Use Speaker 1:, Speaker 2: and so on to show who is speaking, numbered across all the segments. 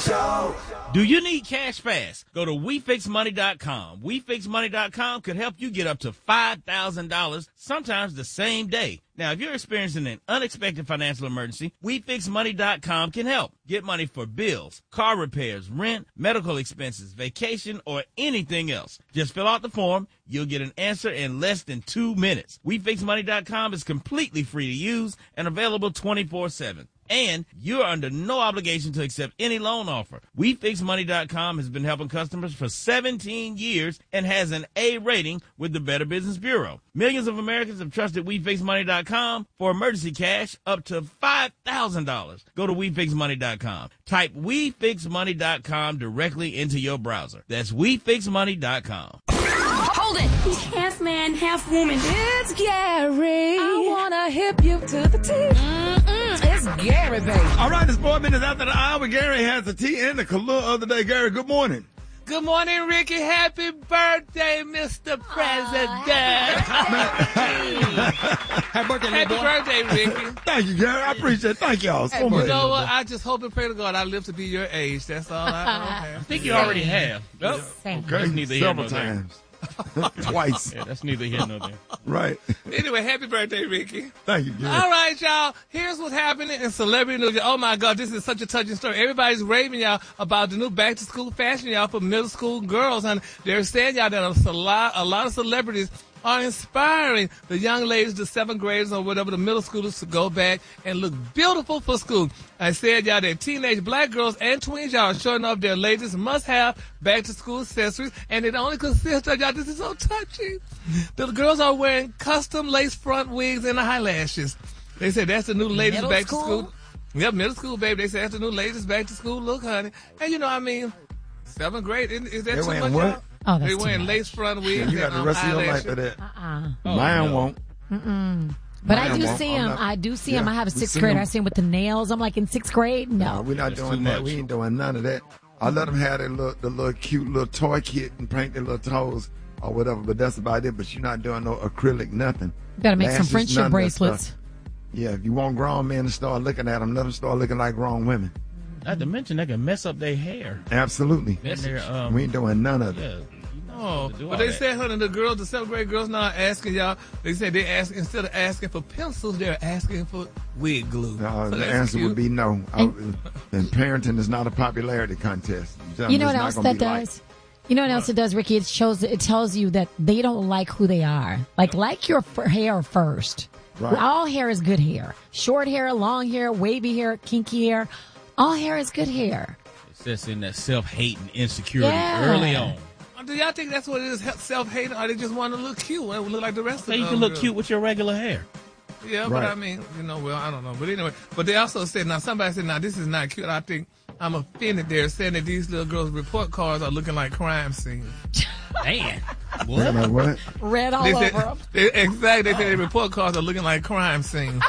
Speaker 1: Show.
Speaker 2: Do you need cash fast? Go to WeFixMoney.com. WeFixMoney.com could help you get up to $5,000, sometimes the same day. Now, if you're experiencing an unexpected financial emergency, WeFixMoney.com can help. Get money for bills, car repairs, rent, medical expenses, vacation, or anything else. Just fill out the form. You'll get an answer in less than 2 minutes. WeFixMoney.com is completely free to use and available 24/7. And you're under no obligation to accept any loan offer. WeFixMoney.com has been helping customers for 17 years and has an A rating with the Better Business Bureau. Millions of Americans have trusted WeFixMoney.com for emergency cash up to $5,000. Go to WeFixMoney.com. Type WeFixMoney.com directly into your browser. That's WeFixMoney.com.
Speaker 3: Hold it!
Speaker 4: He's half man, half woman.
Speaker 3: It's Gary. I wanna hip you to the teeth. It's Gary, baby.
Speaker 5: All right, it's 4 minutes after the hour. Gary has the tea and the color of the day. Gary, good morning.
Speaker 6: Good morning, Ricky. Happy birthday, Mr. President.
Speaker 5: Happy birthday,
Speaker 6: Happy birthday, Ricky.
Speaker 5: Thank you, Gary. I appreciate it. Thank y'all so much.
Speaker 6: You know what? I just hope and pray to God I live to be your age. That's all I
Speaker 2: think you already have.
Speaker 6: Yep.
Speaker 5: Okay,
Speaker 2: That's neither here
Speaker 5: several
Speaker 2: nor there.
Speaker 5: times. Twice.
Speaker 2: Yeah, that's neither here nor there.
Speaker 5: Right.
Speaker 6: Anyway, happy birthday, Ricky.
Speaker 5: Thank you, Gary.
Speaker 6: All right, y'all. Here's what's happening in celebrity news. Oh, my God, this is such a touching story. Everybody's raving, y'all, about the new back-to-school fashion, y'all, for middle school girls. And they're saying, y'all, that a lot of celebrities are inspiring the young ladies, the 7th graders or whatever, the middle schoolers to go back and look beautiful for school. I said, y'all, that teenage black girls and tweens, y'all, are showing off their latest must-have back-to-school accessories, and it only consists of, y'all, this is so touching. The girls are wearing custom lace front wigs and eyelashes. They said that's the new latest back-to-school. Yep, middle school, baby. They said that's the new latest back-to-school look, honey. And, you know, I mean, 7th grade, is that too much, y'all?
Speaker 4: Oh, that's
Speaker 6: they
Speaker 4: too
Speaker 6: wearing
Speaker 4: much.
Speaker 6: lace front wigs.
Speaker 5: You got the rest of your life for that. Mine won't.
Speaker 4: But I do see him. I do see him. I have a 6th grader. I see him with the nails. I'm like, in 6th grade? No.
Speaker 5: We're not doing that. We ain't doing none of that. I let them have the little cute little toy kit and paint their little toes or whatever, but that's about it. But you're not doing no acrylic nothing.
Speaker 4: You got to make some
Speaker 5: Lashes, none
Speaker 4: friendship
Speaker 5: of that
Speaker 4: bracelets.
Speaker 5: stuff. Yeah, if you want grown men to start looking at them, let them start looking like grown women.
Speaker 2: Not to mention, they can mess up their hair.
Speaker 5: Absolutely. We ain't doing none of it.
Speaker 2: Yeah.
Speaker 6: Oh, but they said, honey, the 7th grade girls now are asking y'all. They said they ask instead of asking for pencils, they're asking for wig glue.
Speaker 5: No,
Speaker 6: So
Speaker 5: the
Speaker 6: that's
Speaker 5: answer
Speaker 6: cute.
Speaker 5: would be no. And parenting is not a popularity contest.
Speaker 4: You know what else that does? You know what else it does, Ricky? It tells you that they don't like who they are. Like your hair first.
Speaker 5: Right.
Speaker 4: All hair is good hair. Short hair, long hair, wavy hair, kinky hair. All hair is good hair.
Speaker 2: It says in that self-hate and insecurity
Speaker 4: Yeah.
Speaker 2: early on.
Speaker 6: Do y'all think that's what it is, self-hate, or they just want to look cute and look like the rest of
Speaker 2: So
Speaker 6: them?
Speaker 2: you can look cute with your regular hair.
Speaker 6: Yeah,
Speaker 5: Right.
Speaker 6: but I mean, well, I don't know. But anyway, but they also said, now somebody said, now this is not cute. I think I'm offended. They're saying that these little girls' report cards are looking like crime scenes.
Speaker 2: Man.
Speaker 5: What?
Speaker 4: Red all
Speaker 6: They
Speaker 4: over
Speaker 6: said,
Speaker 4: them.
Speaker 6: exactly. They said their report cards are looking like crime scenes.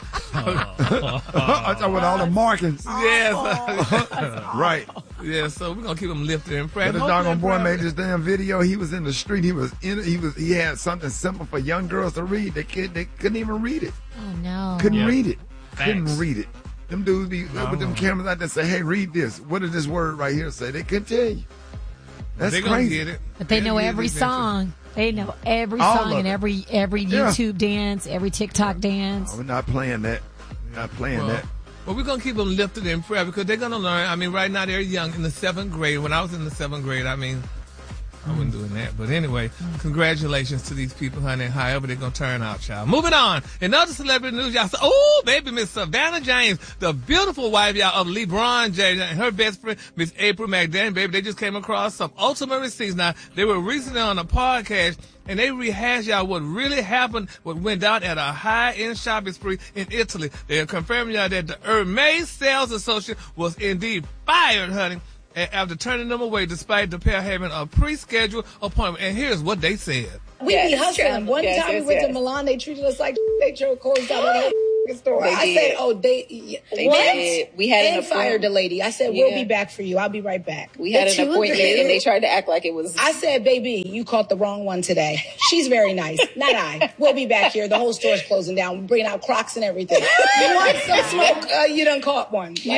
Speaker 5: I thought with all the markings.
Speaker 6: Yes.
Speaker 5: Right.
Speaker 6: Yeah, so we're going to keep them lifted and
Speaker 5: But
Speaker 6: praying.
Speaker 5: this doggone boy made this damn video. He was in the street. He had something simple for young girls to read. They couldn't even read it.
Speaker 4: Oh, no.
Speaker 5: Couldn't read it.
Speaker 2: Facts.
Speaker 5: Couldn't read it. Them dudes be with them cameras out there say, hey, read this. What does this word right here say? They couldn't tell you. That's
Speaker 6: They're going to
Speaker 5: crazy.
Speaker 6: get it.
Speaker 4: But they know
Speaker 6: They'll get
Speaker 4: every
Speaker 6: it eventually.
Speaker 4: song. They know every
Speaker 5: All
Speaker 4: song
Speaker 5: of
Speaker 4: and
Speaker 5: it.
Speaker 4: every YouTube dance, every TikTok dance.
Speaker 5: We're not playing that. We're not playing that.
Speaker 6: Well, we're going to keep them lifted in prayer because they're going to learn. I mean, right now they're young in the 7th grade. When I was in the 7th grade, I mean, I wasn't doing that. But anyway, congratulations to these people, honey, however they're going to turn out, child. Moving on. In other celebrity news, y'all say, oh, baby, Miss Savannah James, the beautiful wife, y'all, of LeBron James, and her best friend, Miss April McDaniel, baby, they just came across some ultimate receipts. Now, they were recently on a podcast, and they rehashed y'all what really happened, what went down at a high-end shopping spree in Italy. They are confirming y'all that the Hermes sales associate was indeed fired, honey, after turning them away despite the pair having a pre-scheduled appointment. And here's what they said.
Speaker 7: We be hustling. One time we went to Milan, they treated us like they drove closed out of the store. I said, oh, they
Speaker 8: did. We had
Speaker 7: and fired the lady. I said, we'll be back for you. I'll be right back.
Speaker 8: We had an appointment and they tried to act like it was.
Speaker 7: I said, baby, you caught the wrong one today. She's very nice. Not I. We'll be back here. The whole store's closing down. We're bringing out Crocs and everything. You want some smoke? You done caught one.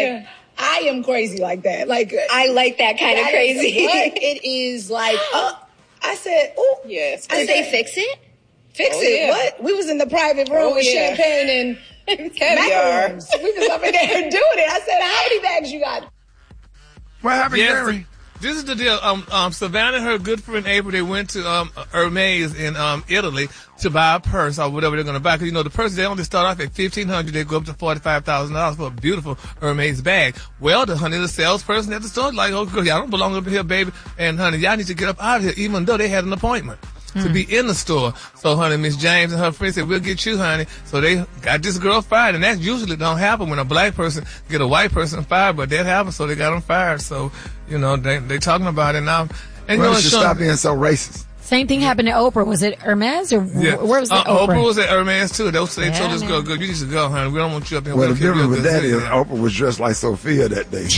Speaker 7: I am crazy like that. Like
Speaker 8: I like that kind of crazy.
Speaker 7: It is like, I said, oh.
Speaker 8: Yes.
Speaker 7: Did
Speaker 8: they fix it?
Speaker 7: Fix it?
Speaker 8: Yeah.
Speaker 7: What? We was in the private room with champagne and
Speaker 8: caviar.
Speaker 7: macarons. We was up in there doing it. I said, how many bags you got?
Speaker 5: What happened, Gary?
Speaker 6: This is the deal. Savannah and her good friend April, they went to Hermes in Italy to buy a purse or whatever they're going to buy. Because, the purses, they only start off at $1,500. They go up to $45,000 for a beautiful Hermes bag. Well, the salesperson at the store like, oh, girl, y'all don't belong up here, baby. And, honey, y'all need to get up out of here, even though they had an appointment to be in the store. So, honey, Miss James and her friend said, we'll get you, honey. So they got this girl fired, and that usually don't happen when a black person get a white person fired, but that happened, so they got them fired. So, they talking about it now. And
Speaker 5: you should stop being so racist.
Speaker 4: Same thing happened to Oprah. Was it Hermes or where was it?
Speaker 6: Oprah was at Hermes too. They told this girl, "Good, you need to go, honey. We don't want you up here."
Speaker 5: Well, the difference with that is Oprah was dressed like Sophia that day.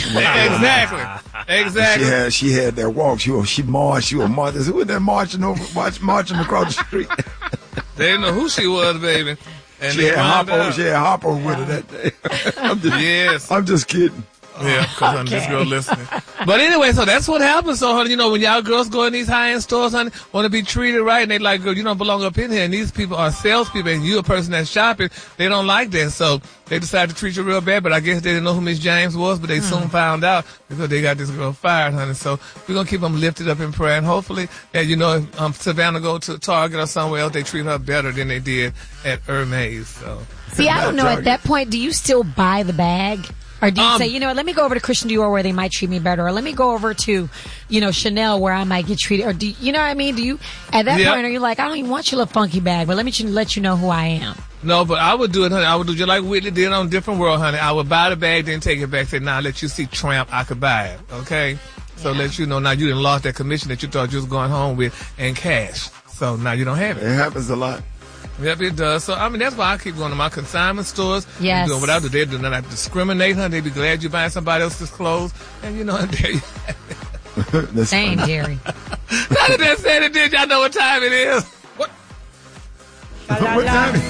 Speaker 6: Exactly.
Speaker 5: She had that walk. She marched. She was marching. Who was that marching across the street?
Speaker 6: They didn't know who she was, baby. And
Speaker 5: she had Hopper with her that day. I'm just kidding.
Speaker 6: Yeah, because this girl listening. But anyway, so that's what happens. So, honey, when y'all girls go in these high-end stores, honey, want to be treated right, and they like, girl, you don't belong up in here. And these people are salespeople, and you a person that's shopping. They don't like that. So they decided to treat you real bad, but I guess they didn't know who Miss James was, but they soon found out because they got this girl fired, honey. So we're going to keep them lifted up in prayer. And hopefully, if Savannah go to Target or somewhere else, they treat her better than they did at Hermes. So.
Speaker 4: See, I don't know. At that point, do you still buy the bag? Or do you say, let me go over to Christian Dior where they might treat me better, or let me go over to, Chanel where I might get treated, or do you know what I mean? Do you, at that point, are you like, I don't even want your little funky bag, but let me let you know who I am?
Speaker 6: No, but I would do it, honey. I would do just like Whitney did on Different World, honey. I would buy the bag, then take it back, say, now let you see Tramp, I could buy it, okay? So let you know now you didn't lost that commission that you thought you was going home with and cash. So now you don't have it.
Speaker 5: It happens a lot.
Speaker 6: Yep, it does. So, that's why I keep going to my consignment stores.
Speaker 4: Yes.
Speaker 6: Doing what I do. They do not discriminate, honey. They be glad you're buying somebody else's clothes. And, and there you have it.
Speaker 4: Same, Jerry.
Speaker 6: Now that they said it, did y'all know what time it is? What
Speaker 5: time?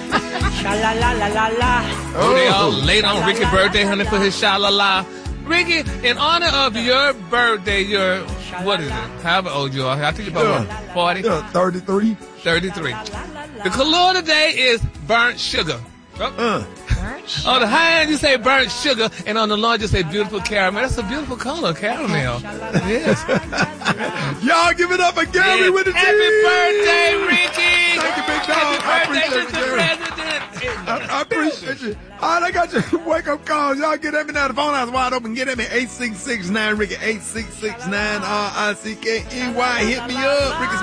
Speaker 6: Oh, they all late on Ricky's birthday, honey, for his sha-la-la. Ricky, in honor of your birthday, what is it? However old you are. I think you're about 40?
Speaker 5: 33.
Speaker 6: 33. The color today is burnt sugar. On the high end, you say burnt sugar, and on the low, you say beautiful caramel. That's a beautiful color, caramel. Yes.
Speaker 5: Y'all give it up for Gary with the team.
Speaker 6: Happy birthday, Ricky.
Speaker 5: Thank you, big dog.
Speaker 6: Happy birthday, Mr. President.
Speaker 5: I appreciate you. All right, I got your wake-up calls. Y'all get at me now. The phone line's wide open. Get at me, 866-9-RICKY, 866-9-RICKEY. Hit me up. Ricky